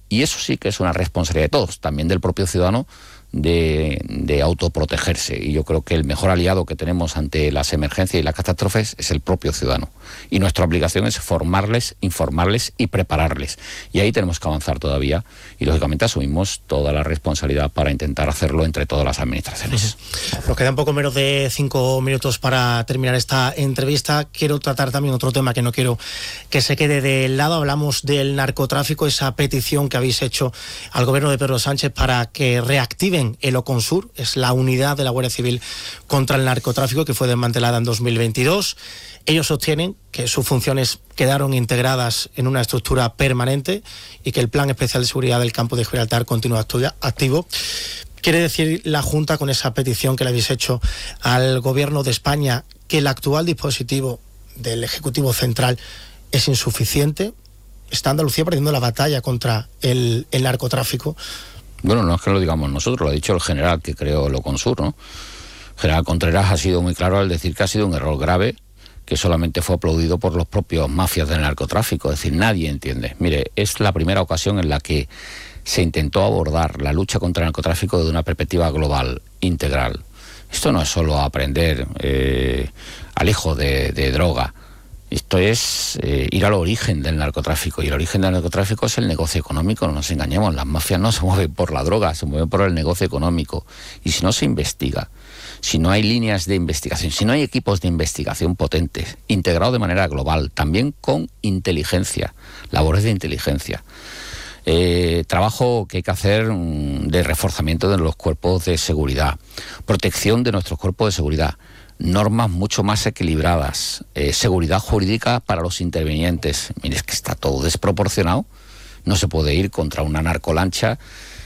Y eso sí que es una responsabilidad de todos, también del propio ciudadano, de autoprotegerse. Y yo creo que el mejor aliado que tenemos ante las emergencias y las catástrofes es el propio ciudadano. Y nuestra obligación es formarles, informarles y prepararles. Y ahí tenemos que avanzar todavía. Y lógicamente asumimos toda la responsabilidad para intentar hacerlo entre todas las administraciones. Nos quedan poco menos de 5 minutos para terminar esta entrevista. Quiero tratar también otro tema que no quiero que se quede de lado. Hablamos del narcotráfico, esa petición que habéis hecho al gobierno de Pedro Sánchez para que reactiven el Oconsur, es la unidad de la Guardia Civil contra el narcotráfico que fue desmantelada en 2022. Ellos sostienen que sus funciones quedaron integradas en una estructura permanente y que el Plan Especial de Seguridad del Campo de Gibraltar continúa activo. ¿Quiere decir la Junta, con esa petición que le habéis hecho al Gobierno de España, que el actual dispositivo del Ejecutivo Central es insuficiente? ¿Está Andalucía perdiendo la batalla contra el narcotráfico? Bueno, no es que lo digamos nosotros, lo ha dicho el general que creó el Oconsur, ¿no? El general Contreras ha sido muy claro al decir que ha sido un error grave, que solamente fue aplaudido por los propios mafias del narcotráfico. Es decir, nadie entiende. Mire, es la primera ocasión en la que se intentó abordar la lucha contra el narcotráfico desde una perspectiva global, integral. Esto no es solo aprender alejo de droga. Esto es ir al origen del narcotráfico, y el origen del narcotráfico es el negocio económico, no nos engañemos, las mafias no se mueven por la droga, se mueven por el negocio económico. Y si no se investiga, si no hay líneas de investigación, si no hay equipos de investigación potentes, integrados de manera global, también con inteligencia, labores de inteligencia, trabajo que hay que hacer de reforzamiento de los cuerpos de seguridad, protección de nuestros cuerpos de seguridad, normas mucho más equilibradas, seguridad jurídica para los intervinientes. Mire, es que está todo desproporcionado. No se puede ir contra una narcolancha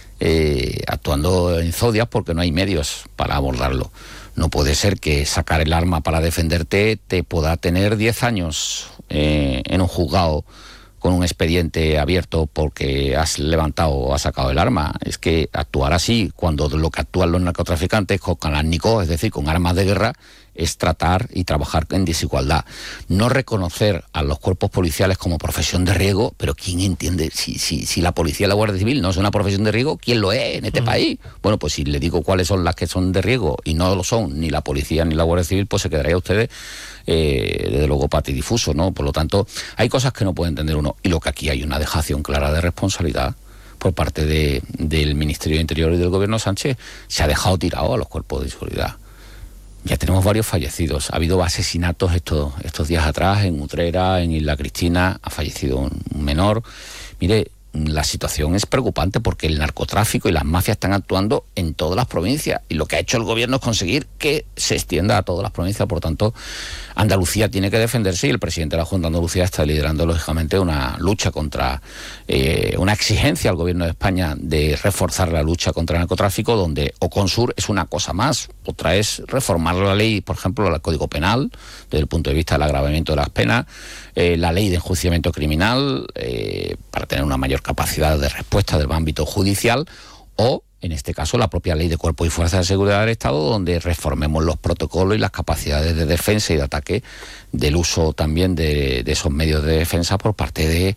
actuando en zodias porque no hay medios para abordarlo. No puede ser que sacar el arma para defenderte te pueda tener 10 años en un juzgado con un expediente abierto porque has levantado o has sacado el arma. Es que actuar así, cuando lo que actúan los narcotraficantes con Kalashnikov, es decir, con armas de guerra, es tratar y trabajar en desigualdad. No reconocer a los cuerpos policiales como profesión de riesgo, pero ¿quién entiende? Si la policía y la Guardia Civil no es una profesión de riesgo, ¿quién lo es en este país? Bueno, pues si le digo cuáles son las que son de riesgo y no lo son ni la policía ni la Guardia Civil, pues se quedaría ustedes desde luego patidifuso, ¿no? Por lo tanto, hay cosas que no puede entender uno, y lo que aquí hay una dejación clara de responsabilidad por parte del Ministerio de Interior y del Gobierno Sánchez. Se ha dejado tirado a los cuerpos de seguridad. Ya tenemos varios fallecidos. Ha habido asesinatos estos días atrás en Utrera, en Isla Cristina, ha fallecido un menor. Mire, la situación es preocupante porque el narcotráfico y las mafias están actuando en todas las provincias, y lo que ha hecho el gobierno es conseguir que se extienda a todas las provincias. Por tanto, Andalucía tiene que defenderse, y el presidente de la Junta de Andalucía está liderando lógicamente una lucha contra una exigencia al gobierno de España de reforzar la lucha contra el narcotráfico, donde Oconsur es una cosa más. Otra es reformar la ley, por ejemplo, el Código Penal, desde el punto de vista del agravamiento de las penas, la ley de enjuiciamiento criminal, para tener una mayor capacidad de respuesta del ámbito judicial, o en este caso la propia ley de cuerpos y fuerzas de seguridad del Estado, donde reformemos los protocolos y las capacidades de defensa y de ataque, del uso también de esos medios de defensa por parte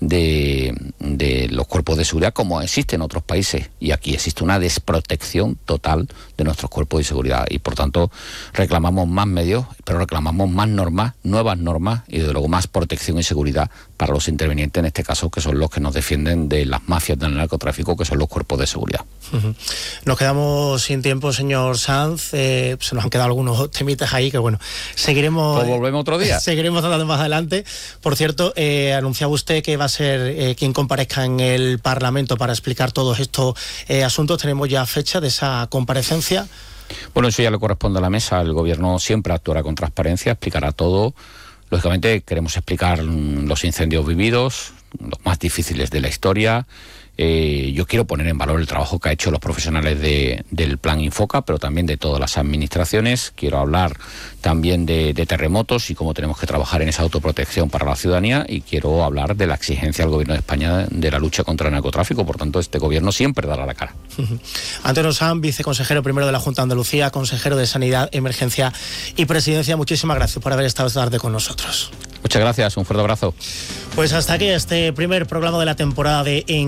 de los cuerpos de seguridad, como existe en otros países. Y aquí existe una desprotección total de nuestros cuerpos de seguridad, y por tanto reclamamos más medios, pero reclamamos más normas, nuevas normas, y desde luego más protección y seguridad para los intervinientes, en este caso, que son los que nos defienden de las mafias del narcotráfico, que son los cuerpos de seguridad. Nos quedamos sin tiempo, señor Sanz. Se nos han quedado algunos temitas ahí que, bueno, seguiremos. Pues volvemos otro día. Seguiremos hablando más adelante. Por cierto, anunciaba usted que va a ser quien comparezca en el Parlamento para explicar todos estos asuntos. ¿Tenemos ya fecha de esa comparecencia? Bueno, eso ya le corresponde a la mesa. El gobierno siempre actuará con transparencia, explicará todo. Lógicamente queremos explicar los incendios vividos, los más difíciles de la historia. Yo quiero poner en valor el trabajo que han hecho los profesionales del Plan Infoca, pero también de todas las administraciones. Quiero hablar también de terremotos y cómo tenemos que trabajar en esa autoprotección para la ciudadanía, y quiero hablar de la exigencia al Gobierno de España de la lucha contra el narcotráfico. Por tanto, este Gobierno siempre dará la cara. Antonio Sanz, viceconsejero primero de la Junta de Andalucía, consejero de Sanidad, Emergencia y Presidencia, muchísimas gracias por haber estado esta tarde con nosotros. Muchas gracias, un fuerte abrazo. Pues hasta aquí este primer programa de la temporada de